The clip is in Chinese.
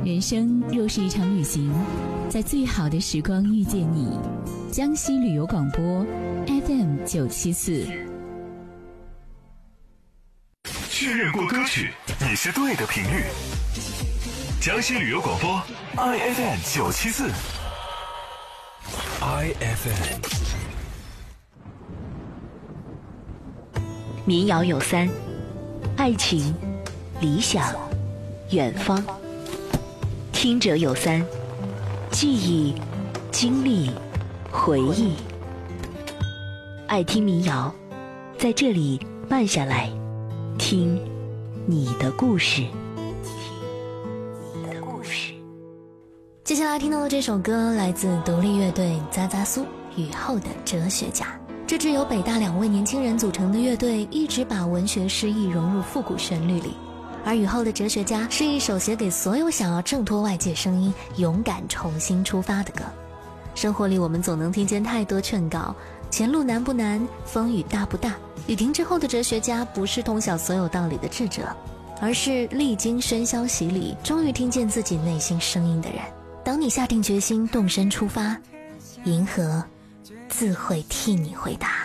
人生若是一场旅行，在最好的时光遇见你。江西旅游广播 FM974。 确认过歌曲，你是对的频率。江西旅游广播 IFM974。IFM。 民谣有三：爱情、理想、远方。听者有三：记忆、经历、回忆。爱听民谣，在这里慢下来，听你的故事。 接下来听到的这首歌来自独立乐队扎扎苏雨后的哲学家。这支由北大2位年轻人组成的乐队一直把文学诗意融入复古旋律里，而雨后的哲学家是一首写给所有想要挣脱外界声音勇敢重新出发的歌。生活里我们总能听见太多劝告，前路难不难，风雨大不大。雨停之后的哲学家不是通晓所有道理的智者，而是历经喧嚣洗礼，终于听见自己内心声音的人。当你下定决心动身出发，银河自会替你回答。